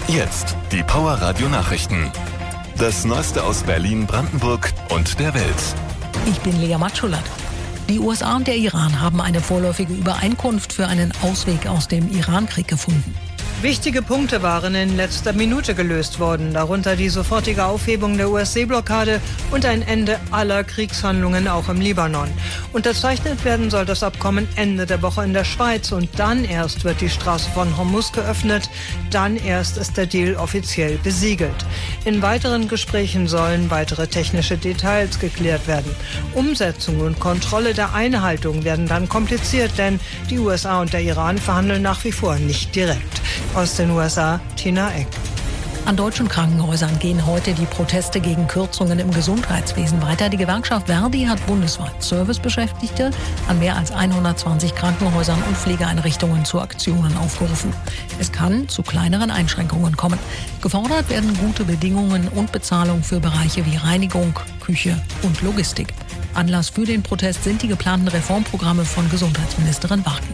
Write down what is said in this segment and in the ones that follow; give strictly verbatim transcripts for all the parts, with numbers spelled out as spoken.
Jetzt die Power Radio Nachrichten. Das Neueste aus Berlin, Brandenburg und der Welt. Ich bin Lea Matschulat. Die U S A und der Iran haben eine vorläufige Übereinkunft für einen Ausweg aus dem Iran-Krieg gefunden. Wichtige Punkte waren in letzter Minute gelöst worden, darunter die sofortige Aufhebung der U S-Seeblockade und ein Ende aller Kriegshandlungen auch im Libanon. Unterzeichnet werden soll das Abkommen Ende der Woche in der Schweiz und dann erst wird die Straße von Hormuz geöffnet, dann erst ist der Deal offiziell besiegelt. In weiteren Gesprächen sollen weitere technische Details geklärt werden. Umsetzung und Kontrolle der Einhaltung werden dann kompliziert, denn die U S A und der Iran verhandeln nach wie vor nicht direkt. Aus den U S A, Tina Eck. An deutschen Krankenhäusern gehen heute die Proteste gegen Kürzungen im Gesundheitswesen weiter. Die Gewerkschaft Verdi hat bundesweit Servicebeschäftigte an mehr als hundertzwanzig Krankenhäusern und Pflegeeinrichtungen zu Aktionen aufgerufen. Es kann zu kleineren Einschränkungen kommen. Gefordert werden gute Bedingungen und Bezahlung für Bereiche wie Reinigung, Küche und Logistik. Anlass für den Protest sind die geplanten Reformprogramme von Gesundheitsministerin Barken.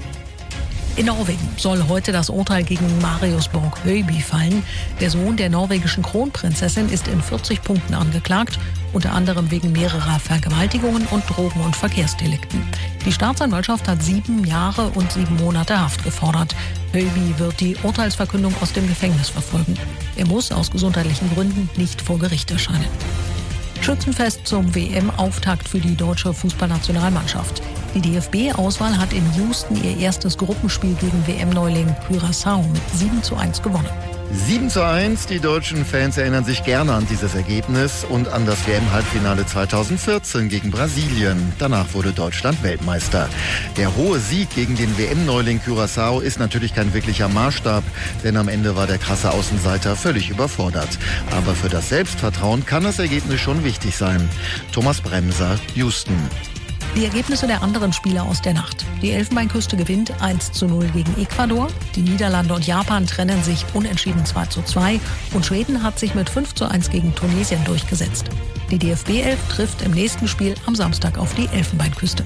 In Norwegen soll heute das Urteil gegen Marius Borg-Høiby fallen. Der Sohn der norwegischen Kronprinzessin ist in vierzig Punkten angeklagt, unter anderem wegen mehrerer Vergewaltigungen und Drogen- und Verkehrsdelikten. Die Staatsanwaltschaft hat sieben Jahre und sieben Monate Haft gefordert. Høiby wird die Urteilsverkündung aus dem Gefängnis verfolgen. Er muss aus gesundheitlichen Gründen nicht vor Gericht erscheinen. Schützenfest zum W M-Auftakt für die deutsche Fußballnationalmannschaft. Die D F B-Auswahl hat in Houston ihr erstes Gruppenspiel gegen W M-Neuling Curaçao mit sieben zu eins gewonnen. sieben zu eins, die deutschen Fans erinnern sich gerne an dieses Ergebnis und an das W M-Halbfinale zweitausendvierzehn gegen Brasilien. Danach wurde Deutschland Weltmeister. Der hohe Sieg gegen den W M-Neuling Curaçao ist natürlich kein wirklicher Maßstab, denn am Ende war der krasse Außenseiter völlig überfordert. Aber für das Selbstvertrauen kann das Ergebnis schon wichtig sein. Thomas Bremser, Houston. Die Ergebnisse der anderen Spiele aus der Nacht. Die Elfenbeinküste gewinnt eins zu null gegen Ecuador. Die Niederlande und Japan trennen sich unentschieden zwei zu zwei. Und Schweden hat sich mit fünf zu eins gegen Tunesien durchgesetzt. Die D F B elf trifft im nächsten Spiel am Samstag auf die Elfenbeinküste.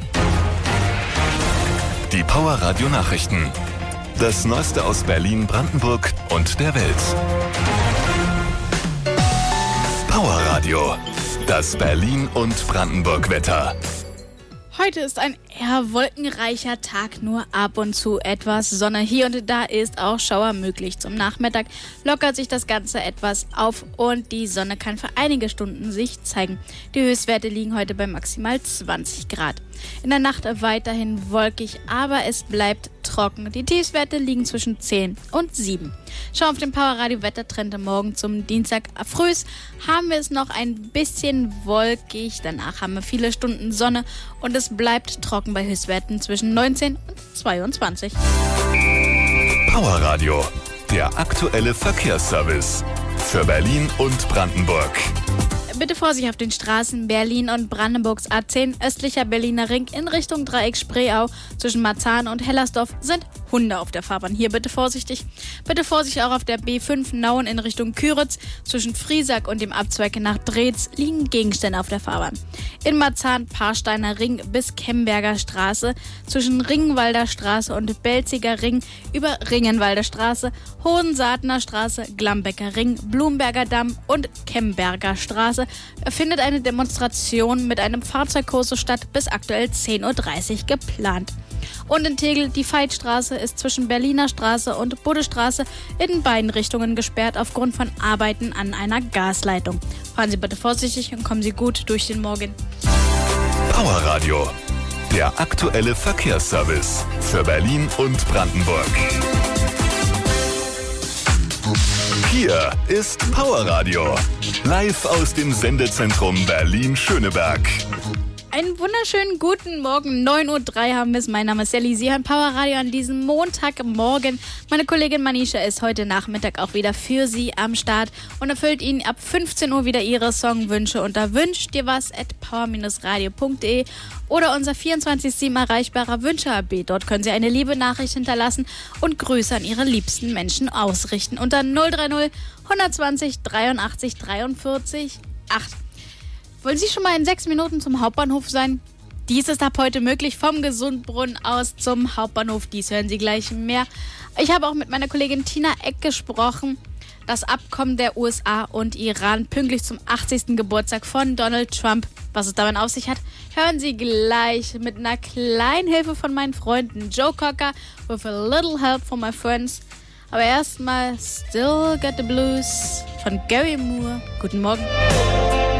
Die Power Radio Nachrichten. Das Neueste aus Berlin, Brandenburg und der Welt. Power Radio. Das Berlin- und Brandenburg-Wetter. Heute ist ein eher wolkenreicher Tag, nur ab und zu etwas Sonne. Hier und da ist auch Schauer möglich. Zum Nachmittag lockert sich das Ganze etwas auf und die Sonne kann für einige Stunden sich zeigen. Die Höchstwerte liegen heute bei maximal zwanzig Grad. In der Nacht weiterhin wolkig, aber es bleibt trocken. Die Tiefstwerte liegen zwischen zehn und sieben. Schau auf den Powerradio Wettertrend morgen zum Dienstag. Früh haben wir es noch ein bisschen wolkig. Danach haben wir viele Stunden Sonne und es bleibt trocken bei Höchstwerten zwischen neunzehn und zweiundzwanzig. Powerradio, der aktuelle Verkehrsservice für Berlin und Brandenburg. Bitte Vorsicht auf den Straßen Berlin und Brandenburgs A zehn, östlicher Berliner Ring in Richtung Dreieck Spreeau. Zwischen Marzahn und Hellersdorf sind Hunde auf der Fahrbahn. Hier bitte vorsichtig. Bitte Vorsicht auch auf der B fünf Nauen in Richtung Küritz. Zwischen Friesack und dem Abzweig nach Dreetz liegen Gegenstände auf der Fahrbahn. In Marzahn Paarsteiner Ring bis Kemberger Straße. Zwischen Ringenwalder Straße und Belziger Ring über Ringenwalder Straße, Hohensaatner Straße, Glambecker Ring, Blumberger Damm und Kemberger Straße findet eine Demonstration mit einem Fahrzeugkurs statt, bis aktuell zehn Uhr dreißig geplant. Und in Tegel, die Veitstraße ist zwischen Berliner Straße und Buddestraße in beiden Richtungen gesperrt aufgrund von Arbeiten an einer Gasleitung. Fahren Sie bitte vorsichtig und kommen Sie gut durch den Morgen. Powerradio, der aktuelle Verkehrsservice für Berlin und Brandenburg. Hier ist Powerradio, live aus dem Sendezentrum Berlin-Schöneberg. Einen wunderschönen guten Morgen, neun Uhr drei haben wir es. Mein Name ist Sally, Sie hören Powerradio an diesem Montagmorgen. Meine Kollegin Manisha ist heute Nachmittag auch wieder für Sie am Start und erfüllt Ihnen ab fünfzehn Uhr wieder Ihre Songwünsche unter wünsch dir was at power radio punkt de oder unser vierundzwanzig sieben erreichbarer Wünsche-A B. Dort können Sie eine liebe Nachricht hinterlassen und Grüße an Ihre liebsten Menschen ausrichten unter null drei null, hundertzwanzig, dreiundachtzig, dreiundvierzig, acht. Wollen Sie schon mal in sechs Minuten zum Hauptbahnhof sein? Dies ist ab heute möglich vom Gesundbrunnen aus zum Hauptbahnhof. Dies hören Sie gleich mehr. Ich habe auch mit meiner Kollegin Tina Eck gesprochen. das Abkommen der U S A und Iran pünktlich zum achtzigsten Geburtstag von Donald Trump. Was es damit auf sich hat, hören Sie gleich mit einer kleinen Hilfe von meinen Freunden. Joe Cocker with a little help from my friends. Aber erstmal Still Got the Blues von Gary Moore. Guten Morgen.